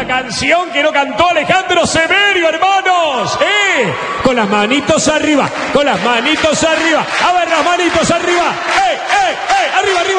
la canción que no cantó Alejandro Severio, hermanos. Con las manitos arriba, con las manitos arriba. A ver, las manitos arriba. Arriba, arriba.